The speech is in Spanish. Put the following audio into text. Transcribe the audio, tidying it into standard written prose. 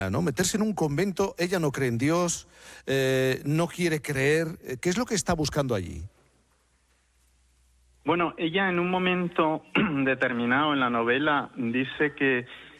¿no? Meterse en un convento, ella no cree en Dios, no quiere creer. ¿Qué es lo que está buscando allí? Bueno, ella en un momento determinado en la novela dice que